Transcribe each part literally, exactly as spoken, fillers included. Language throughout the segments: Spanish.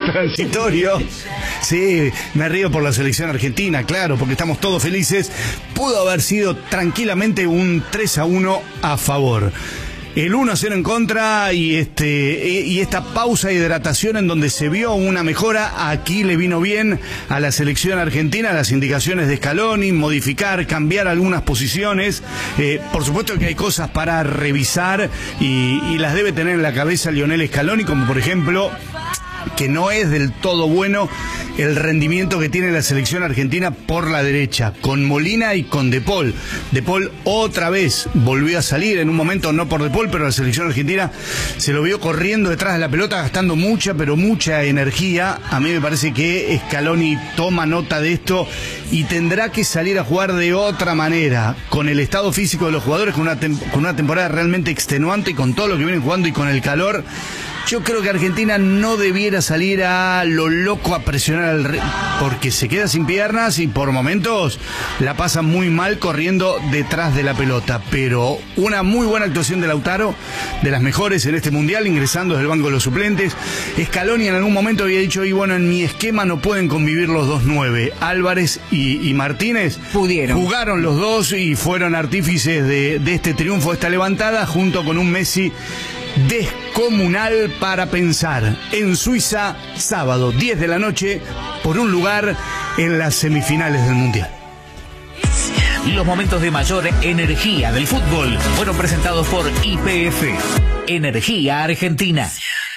transitorio. Sí, me río por la selección argentina, claro, porque estamos todos felices. Pudo haber sido tranquilamente un tres a uno a favor. El uno a cero en contra y este y esta pausa de hidratación en donde se vio una mejora, aquí le vino bien a la selección argentina, las indicaciones de Scaloni, modificar, cambiar algunas posiciones. Eh, por supuesto que hay cosas para revisar y, y las debe tener en la cabeza Lionel Scaloni, como por ejemplo que no es del todo bueno el rendimiento que tiene la selección argentina por la derecha, con Molina y con De Paul. De Paul otra vez volvió a salir, en un momento no por De Paul, pero la selección argentina se lo vio corriendo detrás de la pelota, gastando mucha, pero mucha energía. A mí me parece que Scaloni toma nota de esto y tendrá que salir a jugar de otra manera, con el estado físico de los jugadores, con una, con una temporada realmente extenuante y con todo lo que vienen jugando y con el calor. Yo creo que Argentina no debiera salir a lo loco a presionar al re... porque se queda sin piernas y por momentos la pasa muy mal corriendo detrás de la pelota. Pero una muy buena actuación de Lautaro, de las mejores en este mundial, ingresando desde el banco de los suplentes. Scaloni en algún momento había dicho, y bueno, en mi esquema no pueden convivir los dos nueve. Álvarez y, y Martínez pudieron. Jugaron los dos y fueron artífices de, de este triunfo, de esta levantada, junto con un Messi descomunal para pensar. En Suiza, sábado, diez de la noche, por un lugar en las semifinales del Mundial. Los momentos de mayor energía del fútbol fueron presentados por Y P F, Energía Argentina.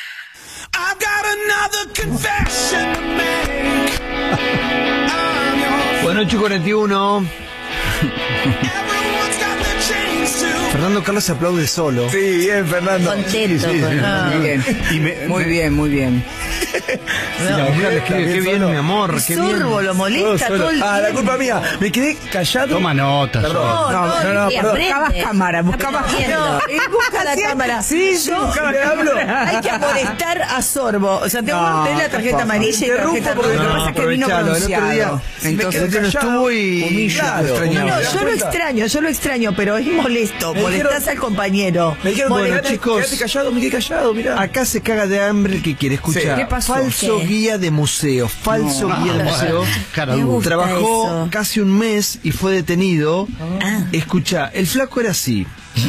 Buenas noches, cuarenta y uno. Fernando Carlos se aplaude solo. Sí, bien, Fernando. Contento. Sí, sí, sí. Ah. Muy bien. Y me, Muy me, bien, muy bien. Sí, la mujer le escribe, qué bien, mi amor, qué bien. Sorbo lo molesta todo el Ah, la tiempo. culpa mía. Me quedé callado. Toma nota. Perdón. Sorbo. No, no, no, no, y perdón. aprende. Buscabas cámara, buscabas Aprendiendo. no, Él busca la cámara. Sí, sí, Yo- buscaba que hablo. Hay que amonestar a Sorbo. O sea, tengo No, que tener la tarjeta por favor. amarilla y la Interrumpo tarjeta porque roja. lo que pasa es que vino aprovechalo, el otro pronunciado. día Entonces me quedé no estuvo y humillado. lo extrañaba. No, ¿Te das yo lo cuenta? extraño, yo lo extraño, pero es molesto. Me Molestás dijeron- al compañero. Me dijeron, Bueno, quédate, chicos. quédate callado, me quedé callado, mirá. Acá se caga de hambre el que quiere escuchar. Sí. ¿Qué pasó? Falso ¿Qué? guía de museo. Falso No. guía de Ah, museo. bueno, cara Me dura. gusta Trabajó eso. casi un mes y fue detenido. Ah. Escucha, el flaco era así.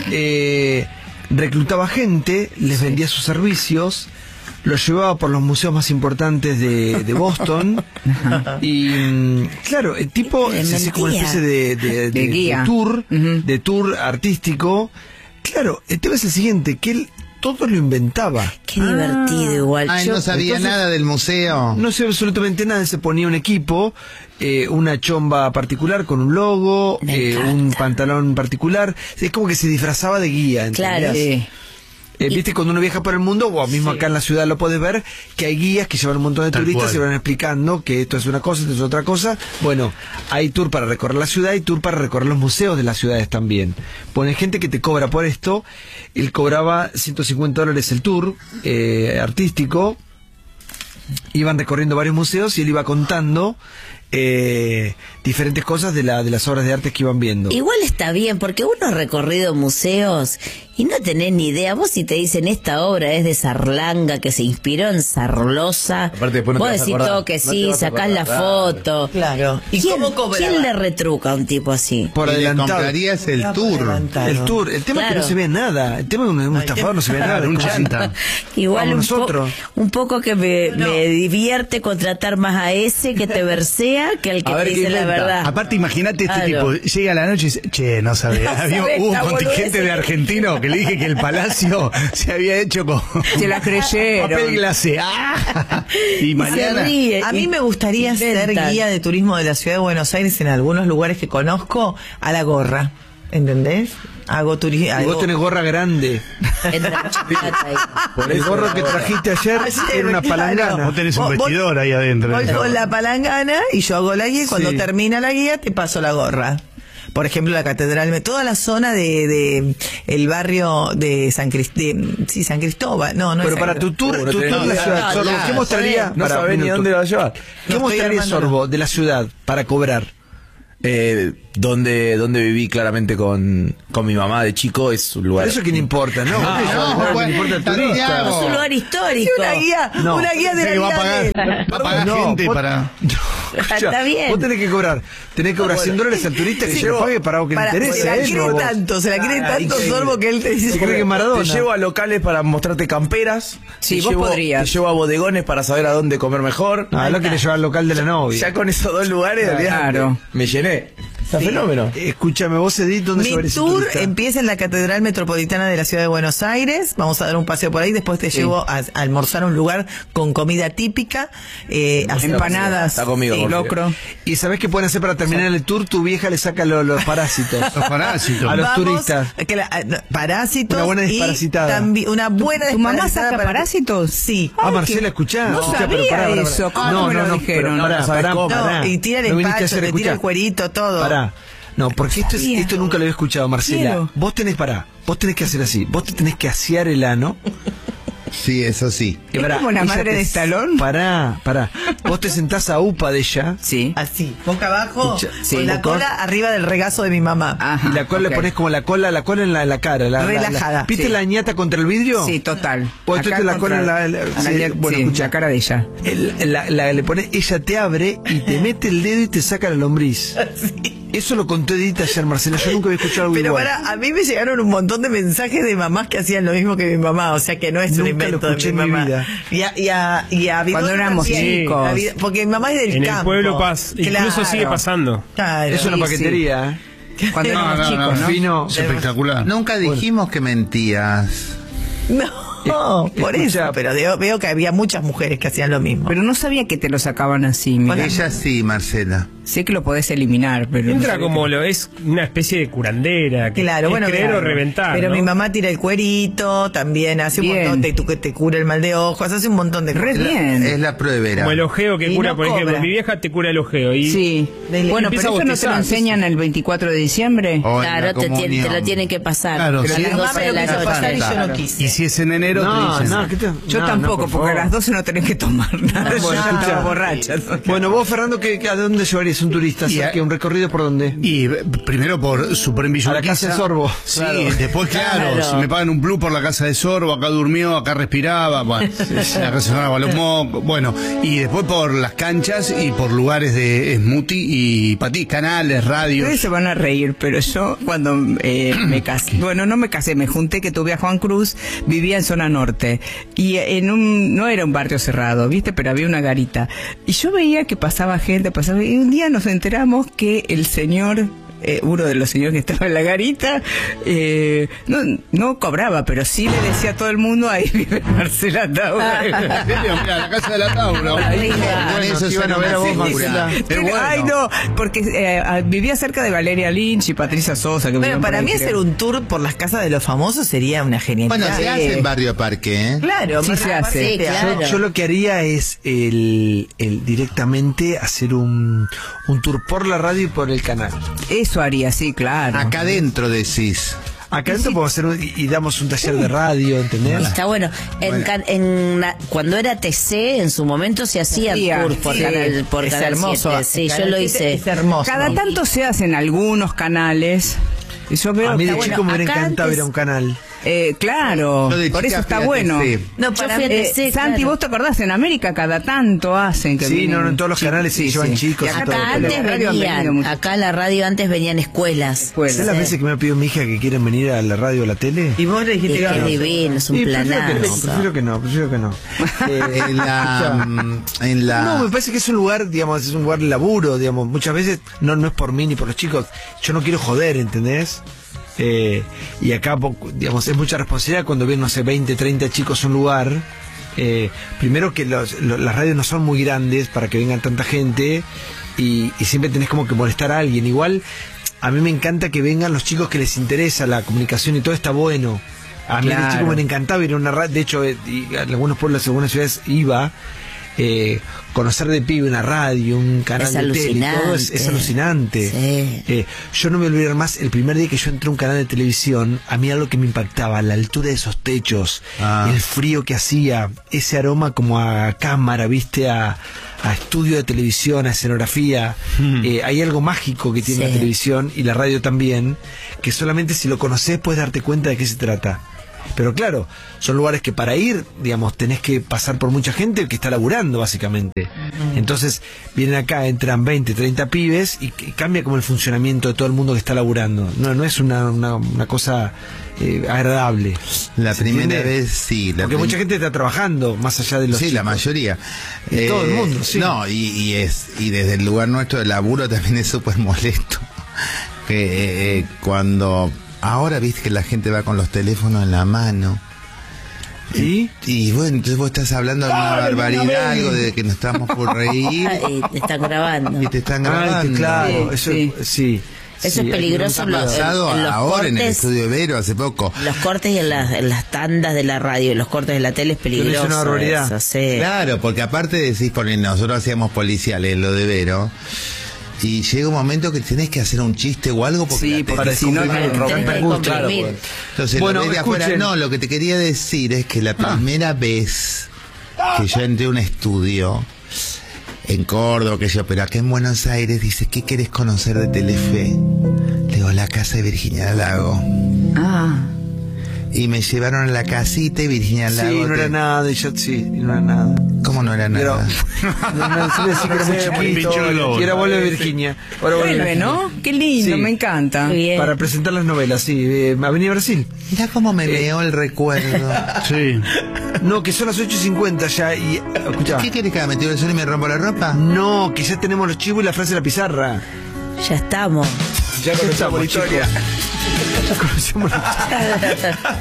Eh, reclutaba gente, les vendía sus servicios, los llevaba por los museos más importantes de, de Boston. Y mm, claro, el tipo Le se hacía como una mentía. especie de, de, de- De guía. de tour, Ujú. de tour artístico. Claro, el tema es el siguiente, que él todo lo inventaba. Qué divertido igual. Ay, Yo- no sabía entonces- nada del museo. No sé absolutamente nada, se ponía un equipo, eh, una chomba particular con un logo, Me eh, encanta. un pantalón particular, es como que se disfrazaba de guía, ¿entendés? Claro. Sí. Eh, Viste, cuando uno viaja por el mundo, o mismo acá en la ciudad lo podés ver, que hay guías que llevan un montón de Tal turistas cual. y van explicando que esto es una cosa, esto es otra cosa. Bueno, hay tour para recorrer la ciudad y tour para recorrer los museos de las ciudades también. Bueno, hay gente que te cobra por esto. Él cobraba ciento cincuenta dólares el tour eh, artístico. Iban recorriendo varios museos y él iba contando eh, diferentes cosas de, la, de las obras de arte que iban viendo. Igual está bien, porque uno ha recorrido museos y no tenés ni idea. Vos si te dicen esta obra es de Sarlanga, que se inspiró en Sarlosa, Aparte después no te vos vas a decís acordar. todo que No te sí, vas a sacás la acordar, foto. Claro. ¿Y ¿Quién, cómo cobraba? ¿Quién le retruca a un tipo así? Por Y le adelantado. comprarías el tour. El tour, el tema es que Claro. no se ve nada. El tema es que un, un estafador no se ve nada. Claro, un Es como- chanta. Igual Vamos un, po- nosotros. un poco que me, me divierte contratar más a ese que te versea que al que A te ver qué dice la inventa. verdad. Aparte, imagínate este Claro. tipo, llega a la noche y dice, che, no sabés, había sabés hubo un esta contingente boludez. de argentinos que le dije que el palacio se había hecho con Se la creyeron. papel glacé. ¡Ah! Y mañana... Se ríe. A mí me gustaría ser Inventan. guía de turismo de la ciudad de Buenos Aires en algunos lugares que conozco a la gorra. ¿Entendés? Hago turismo. Y vos tenés gorra grande. Entra mucha plata ahí. Por el gorro que trajiste ayer era una palangana. Vos tenés un Vos- vos- vestidor ahí adentro. Voy ¿no? con la palangana y yo hago la guía y cuando Sí. termina la guía te paso la gorra. Por ejemplo, la catedral, toda la zona de, de el barrio de San Cristóbal, sí, San Cristóbal, no, no Pero es para San tu tour, No tu tenés tour de la idea. ciudad, Ah, Sorbo, ya, ¿qué mostraría? No Para, sabés ni minuto. dónde lo va a llevar. ¿Qué No estoy mostraría armando Sorbo de la ciudad para cobrar? Eh, donde, donde viví claramente con, con mi mamá de chico es un lugar. Pero eso que no importa, ¿no? Ah, Eso, no, no, bueno, no importa el turista. Santiago. Es un lugar histórico. Una guía, No. una guía de Sí, la va a vida pagar, de- va a pagar No, gente vos- para... Escuchá, Está bien. Vos tenés que cobrar, tenés que cobrar cien dólares al turista que Sí, se lo vos- pague para algo que para- le interese. se la a él, quiere no vos. tanto, se la quiere Ah, tanto increíble. Sorbo que él te dice. Se cree que es Maradona. Te llevo a locales para mostrarte camperas. Sí, te vos llevo, podrías. Te llevo a bodegones para saber a dónde comer mejor. No, es lo que le lleva al local de la novia. Ya con esos dos lugares, Claro. olvidate, me llené. Está fenómeno. Eh, Escúchame, vos Edith, ¿dónde se va a Mi ir ese tour turista? empieza en la Catedral Metropolitana de la Ciudad de Buenos Aires. Vamos a dar un paseo por ahí. Después te llevo a, a almorzar a un lugar con comida típica. Eh, a- Empanadas, Está conmigo, y Jorge. locro. ¿Y sabés qué pueden hacer para terminar el tour? Tu vieja le saca lo- los parásitos. Los parásitos. A los Vamos, turistas. que la- a- no, parásitos. Una buena y desparasitada. también una buena ¿Tu mamá desparasitada saca para- parásitos? Sí. Ah, Ay, Marcela, qué- escuchá. no escuchá, sabía pero pará, pará, pará. eso. ¿Cómo no, me lo no, no, dijeron? pero pará, No sabes pará, cómo. pará. No, y tira el No viniste a empacho, hacer, te tira escuchá. el cuerito, todo. Pará. No, porque esto, es, Sabía. esto nunca lo había escuchado, Marcela. Quiero. Vos tenés, pará, vos tenés que hacer así. Vos te tenés que asear el ano. Sí, eso sí. Y ¿Es pará, como la ella madre te- de Stallone? Pará, pará. Vos te sentás a upa de ella. Sí. Así, boca abajo, Escucha, con sí, la boca- cola arriba del regazo de mi mamá. Ajá, Y la cola ok. le pones como la cola, la cola en la, en la cara. La, la- Relajada, la- ¿Viste sí. la ñata contra el vidrio? Sí, total. Pues Acá entonces la cola en contra- la, la- a la sí, ya- bueno, sí, escucha. la cara de ella. El- la, la- le pone, ella te abre y te mete el dedo y te saca la lombriz. Eso lo contó Edith ayer, Marcela. Yo nunca había escuchado algo Pero igual. para, a mí me llegaron un montón de mensajes de mamás que hacían lo mismo que mi mamá, o sea que no es un Nunca invento lo escuché de mi en mi mamá. vida. Y a, y a, y a Vidor Cuando éramos también. chicos. A Vidor- porque mi mamá es del En campo. el pueblo paz, incluso Claro. sigue pasando. Claro. Es una sí, paquetería, ¿eh? Cuando No, éramos no, chicos, no, ¿no? Fino. Es espectacular. Nunca dijimos que mentías. No, por Escucha. eso, pero veo, veo que había muchas mujeres que hacían lo mismo. Pero no sabía que te lo sacaban así. Mira. Ella sí, Marcela. Sé que lo podés eliminar, pero... no Entra sabía como que- lo es una especie de curandera. Que Claro, es bueno, creer claro. o reventar. Pero ¿no? mi mamá tira el cuerito, también hace un Bien. montón, te, te, te cura el mal de ojos, hace un montón de Re cosas. bien. Es la pruebera. Como el ojeo que Y cura, no por ejemplo. cobra. Mi vieja te cura el ojeo. Y Sí. Dele. Bueno, Empieza pero a eso no te lo bostezar. enseñan el veinticuatro de diciembre. O en la Claro, te, tiene- te comunión. lo tienen que pasar. Claro, a sí. las Mi mamá doce me de lo la quiso noche. pasar y yo no Claro. quise. Y si es en enero, No, te dicen. no, ¿qué te- Yo no, tampoco, no, por porque a favor. las doce no tenés que tomar nada. Bueno, Yo ya escucha. estaba borracha. Bueno, vos, Fernando, ¿qué, qué- ¿a dónde llevarías un turista? Y a- ¿Qué, ¿Un recorrido por dónde? Y eh, primero por Supreme Villa A la Urquiza. casa de Sorbo. Sí, Claro. después claro, Claro. si me pagan un plus por la casa de Sorbo, acá durmió, acá respiraba, bueno, la casa sonaba Balomó, bueno, y después por las canchas y por lugares de smoothie y patí, canales, radios. Ustedes se van a reír, pero yo cuando eh, me casé, bueno, no me casé, me junté que tuve a Juan Cruz, vivía en zona norte y en un, no era un barrio cerrado, ¿viste? Pero había una garita. Y yo veía que pasaba gente, pasaba, y un día nos enteramos que el señor... Eh, uno de los señores que estaba en la garita eh, no, no cobraba, pero sí le decía a todo el mundo, ahí vive Marcela Taura. ¿En serio? Mirá, la casa de la Taura. Arriba. Con eso te iban será a ver una a vos, figura. Marcela. Es bueno. Ay, no, porque eh, ah, vivía cerca de Valeria Lynch y Patricia Sosa. Que Bueno, vivían por para ahí, mí hacer creo. un tour por las casas de los famosos sería una genialidad. Bueno, se hace en Barrio Parque, ¿eh? Claro, Sí, más se aparte hace. Sí, de- claro. Yo, yo lo que haría es el, el directamente hacer un, un tour por la radio y por el canal. Eso haría, sí, claro. Acá adentro decís. Acá dentro podemos hacer un- y, y damos un taller de radio, ¿entendés? Está bueno. En, can- en la- cuando era T C, en su momento se hacía hacía, tour por sí. Canal, por Es Canal hermoso. siete. Sí, Canal yo lo siete hice. Es hermoso. Cada tanto se hacen algunos canales. Y yo veo A mí de que- bueno, chico me hubiera acá encantado antes- ir a un canal. eh, claro, Yo de por chica eso está fui a bueno. T C. No, Yo para fui a mí- T Eh, C, Santi, claro. vos te acordás, en América cada tanto hacen que Sí, vienen no, no, en todos los chicos. canales se llevan chicos Y y acá todo. Acá también, antes en la radio han venido venían, muchos. acá en la radio antes venían escuelas. Escuelas. ¿Sabes las Sí. veces que me ha pedido mi hija que quieren venir a la radio o a la tele? Y vos le Y dijiste es que que es no. divino, es un Y prefiero que no, planazo. prefiero que no, prefiero que no. Eh, En la. mm, en la No, me parece que es un lugar, digamos, es un lugar de laburo, digamos, muchas veces no, no es por mí ni por los chicos, yo no quiero joder, ¿entendés? Eh, y acá, po- digamos, es mucha responsabilidad cuando vienen, no sé, veinte, treinta chicos a un lugar. Eh, primero que los, lo- las radios no son muy grandes para que vengan tanta gente y, y siempre tenés como que molestar a alguien. Igual, a mí me encanta que vengan los chicos que les interesa la comunicación y todo está bueno. A mí de Claro. chico me encantaba ir a una radio, de hecho, eh, y a algunos pueblos, algunas ciudades iba. Eh, conocer de pibe una radio, un canal Es de tele y todo es, es alucinante. alucinante. Sí. Eh, yo no me voy a olvidar más el primer día que yo entré a un canal de televisión, a mí algo que me impactaba, la altura de esos techos, Ah. el frío que hacía, ese aroma como a cámara, viste, a, a estudio de televisión, a escenografía. Mm. Eh, hay algo mágico que tiene sí. la televisión y la radio también, que solamente si lo conoces puedes darte cuenta de qué se trata. Pero claro, son lugares que para ir, digamos, tenés que pasar por mucha gente que está laburando, básicamente. Uh-huh. Entonces, vienen acá, entran veinte, treinta pibes y, y cambia como el funcionamiento de todo el mundo que está laburando. No, no es una, una, una cosa eh, agradable. La primera entiende? vez, sí. La Porque prim... mucha gente está trabajando, más allá de los Sí, chicos. la mayoría. Y eh, todo el mundo, sí. No, y, y, es, y desde el lugar nuestro de laburo también es súper molesto. Que eh, cuando... Ahora viste que la gente va con los teléfonos en la mano. ¿Y? Y bueno, entonces vos estás hablando de una barbaridad, algo de que nos estamos por reír. Y te están grabando. Y te están grabando. Ay, claro, Sí, eso sí. sí. Eso sí, es peligroso. Ha en los- pasado en- en los ahora en el cortes, estudio de Vero hace poco. Los cortes y en las, en las tandas de la radio y los cortes de la tele es peligroso. es una barbaridad. Eso, sí. Claro, porque aparte decís, poner, nosotros hacíamos policiales, lo de Vero. Y llega un momento que tenés que hacer un chiste o algo porque Sí, la porque tenés si no, que te comprimir. tenés que gusto, claro, comprimir. pues. Entonces, Bueno, lo ves de afuera. escuchen. No, lo que te quería decir es que la primera vez que yo entré a un estudio en Córdoba, que yo, pero acá en Buenos Aires, dice, ¿qué querés conocer de Telefe? Le digo, la casa de Virginia Lago. Ah. Y me llevaron a la casita y Virginia Lago. Sí, no te- era nada, y yo sí, no era nada. ¿Cómo no era Pero, nada? no, no, sí, decía que era muy chiquito, Pichulo. y era vuelve Virginia. Ahora vuelve Vuelve, Virginia. ¿no? Qué lindo, Sí. me encanta. Qué bien. Para presentar las novelas, sí. Eh, Avenida Brasil. Mirá cómo me leo el recuerdo. Sí. No, que son las ocho y cincuenta ya. Y, escuchá. ¿Qué querés que haga? ¿Me tiro el sol y me rompo la ropa? No, que ya tenemos los chivos y la frase de la pizarra. Ya estamos. Ya conocemos la historia. Ya conocemos la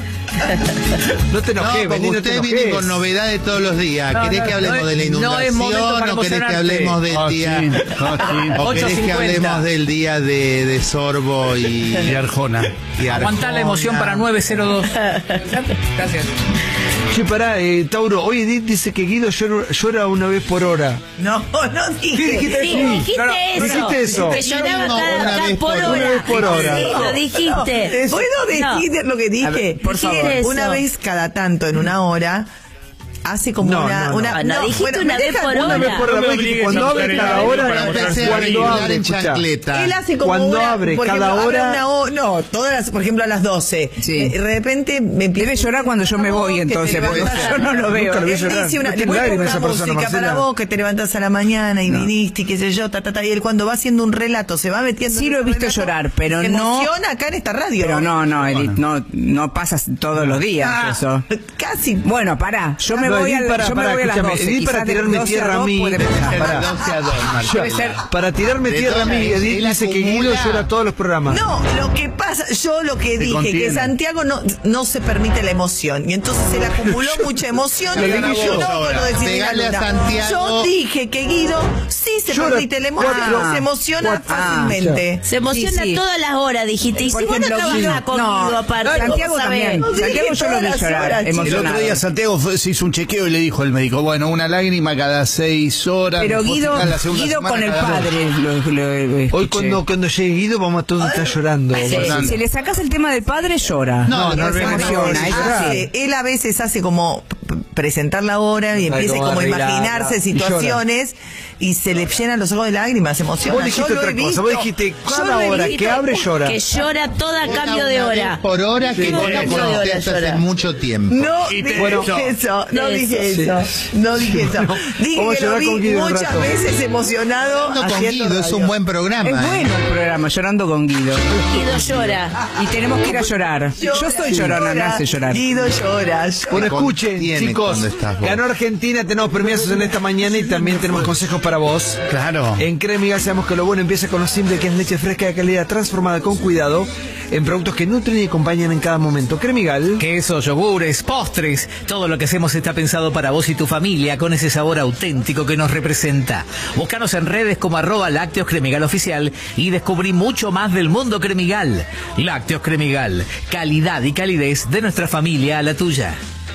No te No, enojes, porque vení, no te usted viene enojes. con novedades todos los días. No, ¿Querés no, que hablemos no de la es- no es momento inundación para o querés que emocionarte. hablemos del Ah, día? sí, ah, sí. ¿O querés que ocho cincuenta. hablemos del día de, de Sorbo y, Y Arjona. y Aguantá la emoción para nueve cero dos. Gracias. Che, pará, eh, Tauro, hoy Edith dice que Guido llora, llora una vez por hora. No, no dije. ¿Qué dijiste? Sí, dijiste No, no, eso. dijiste eso. Que lloraba No, cada, una cada vez por por- hora. una vez por hora. Sí, lo dijiste. ¿Puedo decir lo que dije? A ver, por Dije favor. que una Eso. vez cada tanto, en una hora, hace como No, una... no, no. una Ah, no, dijiste bueno, una me vez deja- por Una hora. vez por No hora, me vos dijiste, obligues cuando a abre buscar cada el hora, para mostrarte Empecé a cuando bailar abre, en escuchá. chancleta. Él hace como Cuando una, abre por cada ejemplo, abre hora- una ho- no, todas las, por ejemplo, a las doce. Sí. Eh, de repente me empieza... Debe llorar cuando yo me voy, Que te entonces, porque levantás- yo no lo veo. Nunca lo vi Él llorar. dice una, No le tiene voy a lágrimas poner esa persona, música Marcela. para vos, que te levantás a la mañana y No. viniste y qué sé yo, ta, ta, ta, y él cuando va haciendo un relato, se va metiendo... Sí en lo he un visto relato, llorar, pero se no- emociona acá en esta radio. Pero no, no, Edith, no, no pasas todos los días Ah, eso. Casi. Bueno, pará, yo me No, voy, Edith, a, para, yo me para, voy a las escúchame, doce. Edith, quizás para de tirarme doce tierra a dos mí. puede empezar. Pará. De doce a dos, Marcelo. Debe ser- Para tirarme De tierra a mí, todas, Edith él dice que Guido acumula- llora todos los programas. No, lo que pasa, yo lo que dije, contiene. que Santiago no, no se permite la emoción. Y entonces se le acumuló mucha emoción. Lo y dije no, yo. no, lo de Silvina Pegale a Luna. Santiago. Yo dije que Guido sí se Llora permite la emoción, cuatro- se emociona cuatro- fácilmente. Se emociona Sí, sí. todas las horas, dijiste. Y Por si vos no ejemplo, trabajás Guido- con no, Guido aparte, Santiago ¿cómo sabés? también. No, dije Santiago yo lo vi todas las llorar, horas, chicos. El emocionado. otro día Santiago fue- se hizo un chequeo y le dijo el médico, bueno, una lágrima cada seis horas. Pero después Guido, la segunda Guido semana con el cada dos. padre lo, lo- lo Hoy escuché. cuando, cuando llegue Guido vamos a todos estar llorando. Sí, Fernando. si le sacas el tema del padre, llora. No, no, se no, no, emociona. no, eso no, sí. Hace- él a veces hace como p- presentar la obra y Ay, empieza cómo como a arreglarla. imaginarse Y situaciones y, se le llenan los ojos de lágrimas, se emociona. Vos dijiste Yo lo he otra cosa, visto. vos dijiste Yo cada lo he hora visto. que abre llora. Que llora toda a cambio de Una vez hora. por hora que Sí, no sí, la sí. conocés hace Llora. mucho tiempo. No Y te- dije bueno, eso, no eso. dije Sí. eso, no dije eso. Dije Vamos a que lo llorar vi con Guido un muchas rato. veces emocionado Hablando con haciendo Guido es radio. un buen programa. Es ¿eh? bueno el programa, Llorando con Guido. Guido llora. Y tenemos que ir a llorar. Yo soy llorona, me hace llorar. Guido llora. Bueno, Te escuchen, contiene chicos, cuando estás vos. ganó Argentina, tenemos premios en esta mañana y también tenemos consejos para vos. Claro. En Cremigal sabemos que lo bueno empieza con lo simple, que es leche fresca de calidad transformada con cuidado en productos que nutren y acompañan en cada momento. Cremigal. Quesos, yogures, postres, todo lo que hacemos está pensado para vos y tu familia con ese sabor auténtico que nos representa. Búscanos en redes como arroba Lácteos Cremigal Oficial y descubrí mucho más del mundo Cremigal. Lácteos Cremigal, calidad y calidez de nuestra familia a la tuya.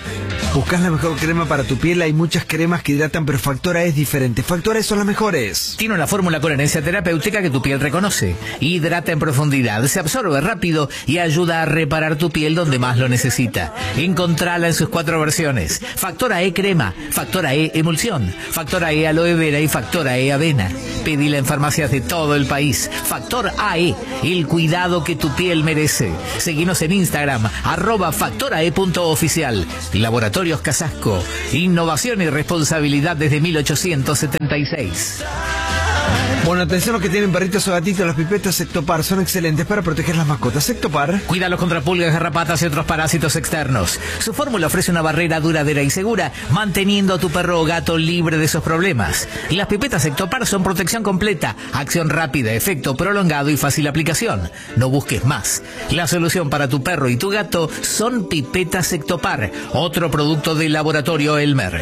Buscás la mejor crema para tu piel. Hay muchas cremas que hidratan, pero Factora E es diferente. Factora E son las mejores. Tiene una fórmula con herencia terapéutica que tu piel reconoce. Hidrata en profundidad, se absorbe rápido y ayuda a reparar tu piel donde más lo necesita. Encontrala en sus cuatro versiones. Factora E crema, Factora E emulsión, Factora E aloe vera y Factora E avena. Pedila en farmacias de todo el país. Factor A E, el cuidado que tu piel merece. Seguinos en Instagram, arroba factorae.oficial. Laboratorios Casasco. Innovación y responsabilidad desde mil ochocientos setenta y seis. Bueno, atención los que tienen perritos o gatitos, las pipetas Sectopar son excelentes para proteger las mascotas. Sectopar. Cuídalos contra pulgas, garrapatas y otros parásitos externos. Su fórmula ofrece una barrera duradera y segura, manteniendo a tu perro o gato libre de esos problemas. Las pipetas Sectopar son protección completa, acción rápida, efecto prolongado y fácil aplicación. No busques más. La solución para tu perro y tu gato son pipetas Sectopar, otro producto del laboratorio Elmer.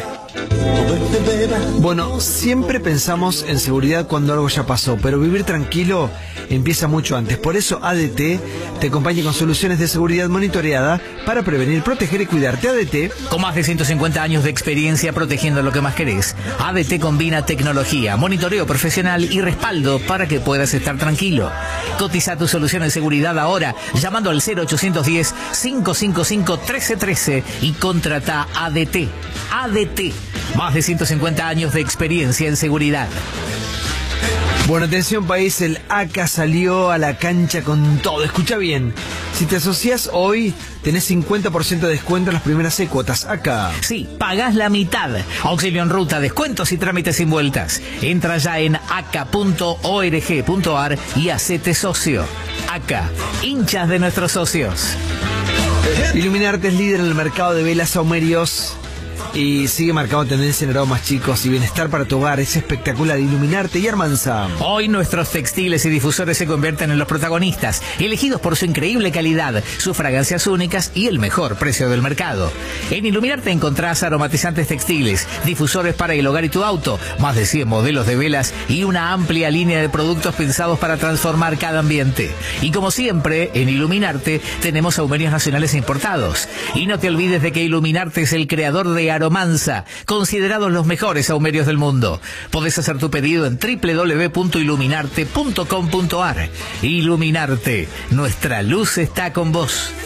Bueno, siempre pensamos en seguridad cuando algo ya pasó, pero vivir tranquilo empieza mucho antes. Por eso A D T te acompaña con soluciones de seguridad monitoreada para prevenir, proteger y cuidarte. A D T, con más de ciento cincuenta años de experiencia protegiendo lo que más querés, A D T combina tecnología, monitoreo profesional y respaldo para que puedas estar tranquilo. Cotiza tu solución de seguridad ahora llamando al cero ochocientos diez, cinco cinco cinco, trece trece y contrata A D T. A D T, más de ciento cincuenta años de experiencia en seguridad. Bueno, atención país, el A C A salió a la cancha con todo. Escucha bien, si te asocias hoy, tenés cincuenta por ciento de descuento en las primeras seis cuotas. A C A. Sí, pagás la mitad. Auxilio en ruta, descuentos y trámites sin vueltas. Entra ya en aca punto org punto ar y hacete socio. A C A, hinchas de nuestros socios. Iluminarte es líder en el mercado de velas saumerios y sigue marcando tendencia en aromas chicos y bienestar para tu hogar. Es espectacular. Iluminarte y Armanza. Hoy nuestros textiles y difusores se convierten en los protagonistas, elegidos por su increíble calidad, sus fragancias únicas y el mejor precio del mercado. En Iluminarte encontrás aromatizantes textiles, difusores para el hogar y tu auto, más de cien modelos de velas y una amplia línea de productos pensados para transformar cada ambiente. Y como siempre, en Iluminarte tenemos saumerios nacionales e importados. Y no te olvides de que Iluminarte es el creador de Aromanza, considerados los mejores saumerios del mundo. Podés hacer tu pedido en doble u doble u doble u punto iluminarte punto com punto ar. Iluminarte, nuestra luz está con vos.